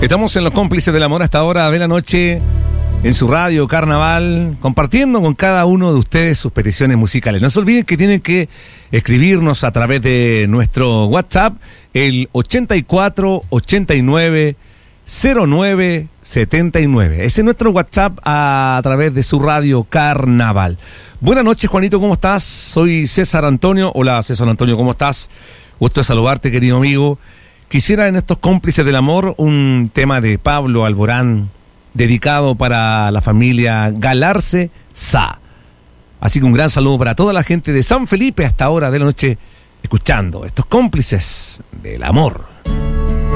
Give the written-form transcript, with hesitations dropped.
Estamos en Los Cómplices del Amor hasta ahora de la noche en su radio Carnaval, compartiendo con cada uno de ustedes sus peticiones musicales. No se olviden que tienen que escribirnos a través de nuestro WhatsApp, el 84 89 09 79. Ese es nuestro WhatsApp a través de su radio Carnaval. Buenas noches, Juanito, ¿cómo estás? Soy César Antonio. Hola, César Antonio, ¿cómo estás? Gusto de saludarte, querido amigo. Quisiera en estos Cómplices del Amor un tema de Pablo Alborán dedicado para la familia Galarce Sá. Así que un gran saludo para toda la gente de San Felipe hasta ahora de la noche escuchando estos Cómplices del Amor.